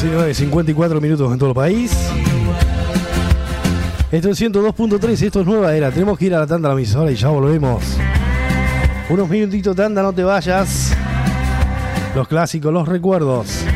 19:54 minutos en todo el país. Esto es 102.3, esto es Nueva Era. Tenemos que ir a la tanda a la emisora y ya volvemos. Unos minutitos tanda, no te vayas. Los clásicos, los recuerdos.